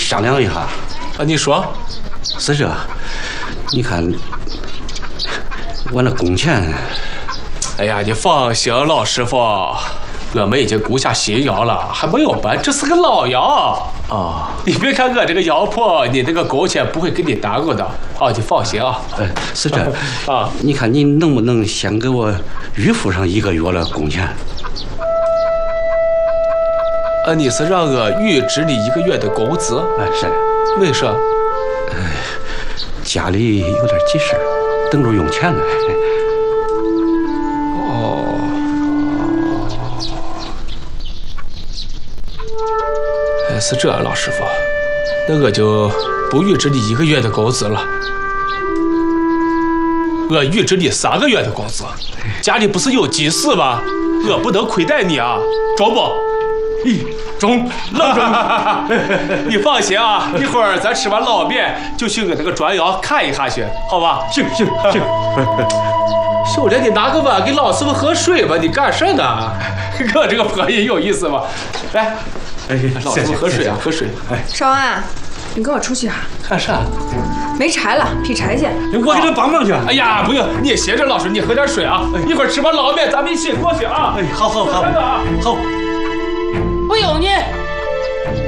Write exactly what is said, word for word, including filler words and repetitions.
商量一下。 啊，你说。 是这，你看我那工钱。 哎呀，你放心，老师傅，我们已经雇下新窑了，还没有搬，这是个老窑啊。 哦， 你别看我这个窑铺，你那个工钱不会给你耽误的。啊，你放心啊。 哎，是这啊， 你看你能不能先给我预付上一个月的工钱？ 啊，你是让我预支你一个月的工资？ 哎，是的。 为啥？ 哎，家里有点急事，等着用钱呢。 哦。哎，是这样，老师傅，那我就不预支你一个月的工资了，我预支你三个月的工资。家里不是有急事吗？我不能亏待你啊，中不？ 咦，中，老中。 你放心啊，一会儿咱吃完捞面就去我那个砖窑看一看去，好吧？ 行行行。 兄弟，你拿个碗给老师傅喝水吧，你干什呢？我这个婆姨有意思吧？来， 哎， 老师傅喝水啊，喝水。 哎，少安，你跟我出去哈。 看啥？ 没柴了，劈柴去。 我给他帮忙去。 哎呀，不用，你歇着，老师，你喝点水啊。一会儿吃完捞面，咱们一起过去啊。 哎，好好好，好。 不用你。